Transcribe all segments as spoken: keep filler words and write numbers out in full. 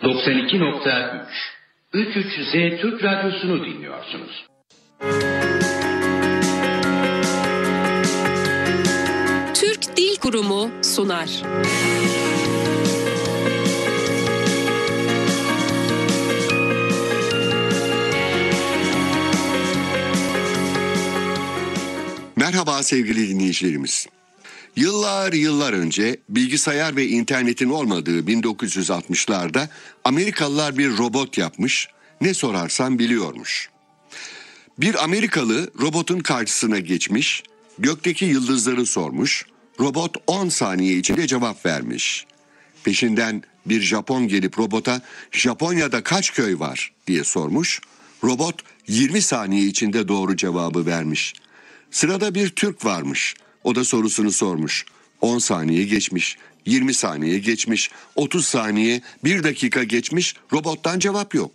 doksan iki nokta üç üç üç Z Türk Radyosu'nu dinliyorsunuz. Türk Dil Kurumu sunar. Merhaba sevgili dinleyicilerimiz. Yıllar yıllar önce bilgisayar ve internetin olmadığı bin dokuz yüz altmışlarda Amerikalılar bir robot yapmış, ne sorarsan biliyormuş. Bir Amerikalı robotun karşısına geçmiş, gökteki yıldızları sormuş, robot on saniye içinde cevap vermiş. Peşinden bir Japon gelip robota Japonya'da kaç köy var diye sormuş, robot yirmi saniye içinde doğru cevabı vermiş. Sırada bir Türk varmış. O da sorusunu sormuş. on saniye geçmiş, yirmi saniye geçmiş, otuz saniye, bir dakika geçmiş, robottan cevap yok.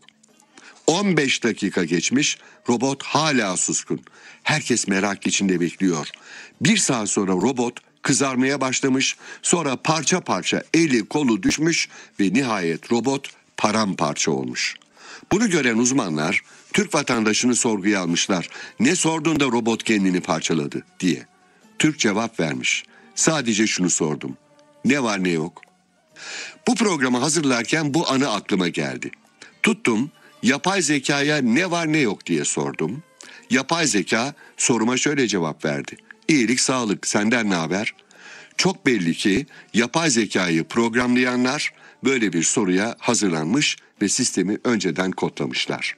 on beş dakika geçmiş, robot hala suskun. Herkes merak içinde bekliyor. Bir saat sonra robot kızarmaya başlamış, sonra parça parça eli kolu düşmüş ve nihayet robot paramparça olmuş. Bunu gören uzmanlar Türk vatandaşını sorguya almışlar. Ne sordun da robot kendini parçaladı diye. Türk cevap vermiş. Sadece şunu sordum. Ne var ne yok? Bu programı hazırlarken bu anı aklıma geldi. Tuttum, yapay zekaya ne var ne yok diye sordum. Yapay zeka soruma şöyle cevap verdi. İyilik, sağlık, senden ne haber? Çok belli ki yapay zekayı programlayanlar böyle bir soruya hazırlanmış ve sistemi önceden kodlamışlar.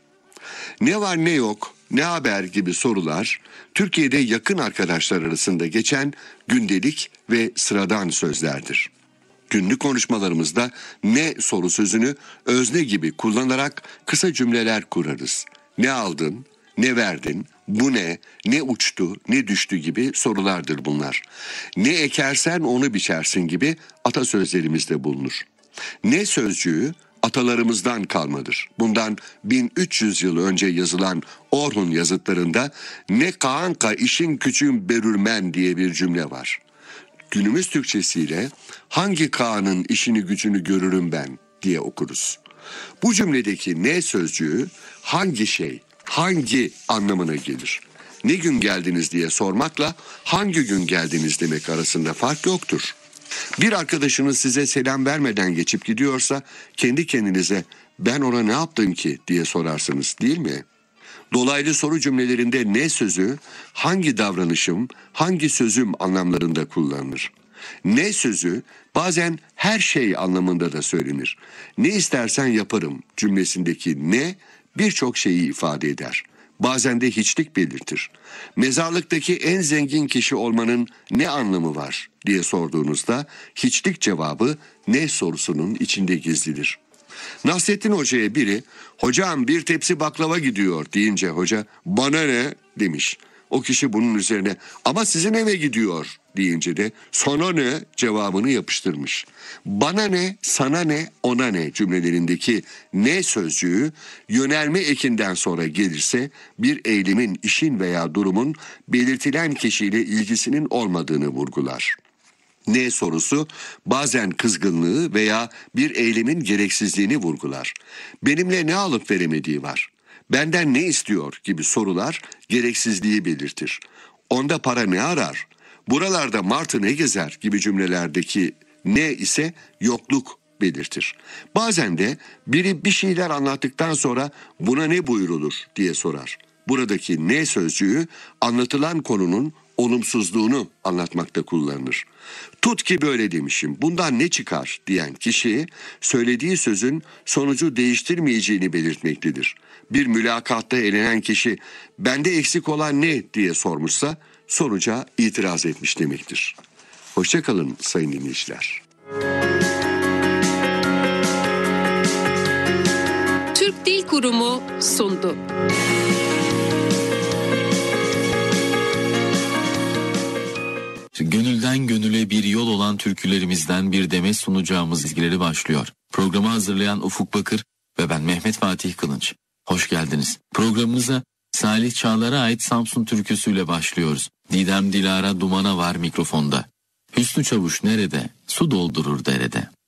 Ne var ne yok, ne haber gibi sorular Türkiye'de yakın arkadaşlar arasında geçen gündelik ve sıradan sözlerdir. Günlük konuşmalarımızda ne soru sözünü özne gibi kullanarak kısa cümleler kurarız. Ne aldın, ne verdin, bu ne, ne uçtu, ne düştü gibi sorulardır bunlar. Ne ekersen onu biçersin gibi atasözlerimizde bulunur. Ne sözcüğü atalarımızdan kalmadır. Bundan bin üç yüz yıl önce yazılan Orhun yazıtlarında ne kaanka işin küçüğün berürmen diye bir cümle var. Günümüz Türkçesiyle hangi kağanın işini gücünü görürüm ben diye okuruz. Bu cümledeki ne sözcüğü hangi şey, hangi anlamına gelir. Ne gün geldiniz diye sormakla hangi gün geldiniz demek arasında fark yoktur. Bir arkadaşınız size selam vermeden geçip gidiyorsa kendi kendinize ben ona ne yaptım ki diye sorarsınız değil mi? Dolaylı soru cümlelerinde ne sözü hangi davranışım, hangi sözüm anlamlarında kullanılır. Ne sözü bazen her şey anlamında da söylenir. Ne istersen yaparım cümlesindeki ne birçok şeyi ifade eder. Bazen de hiçlik belirtir. Mezarlıktaki en zengin kişi olmanın ne anlamı var diye sorduğunuzda hiçlik cevabı ne sorusunun içinde gizlidir. Nasrettin Hoca'ya biri hocam bir tepsi baklava gidiyor deyince hoca bana ne demiş. O kişi bunun üzerine ama sizin eve gidiyor deyince de sana ne cevabını yapıştırmış. Bana ne, sana ne, ona ne cümlelerindeki ne sözcüğü yönelme ekinden sonra gelirse bir eylemin, işin veya durumun belirtilen kişiyle ilgisinin olmadığını vurgular. Ne sorusu bazen kızgınlığı veya bir eylemin gereksizliğini vurgular. Benimle ne alıp veremediği var. Benden ne istiyor gibi sorular gereksizliği belirtir. Onda para ne arar? Buralarda martı ne gezer gibi cümlelerdeki ne ise yokluk belirtir. Bazen de biri bir şeyler anlattıktan sonra buna ne buyrulur diye sorar. Buradaki ne sözcüğü anlatılan konunun olumsuzluğunu anlatmakta kullanılır. Tut ki böyle demişim, bundan ne çıkar diyen kişi söylediği sözün sonucu değiştirmeyeceğini belirtmektedir. Bir mülakatta elenen kişi bende eksik olan ne diye sormuşsa sonuca itiraz etmiş demektir. Hoşça kalın sayın dinleyiciler. Türk Dil Kurumu sundu. Gönülden gönüle bir yol olan türkülerimizden bir demet sunacağımız izgileri başlıyor. Programı hazırlayan Ufuk Bakır ve ben Mehmet Fatih Kılınç. Hoş geldiniz. Programımıza Salih Çağlar'a ait Samsun türküsüyle başlıyoruz. Didem Dilara Dumana var mikrofonda. Hüsnü Çavuş nerede? Su doldurur derede.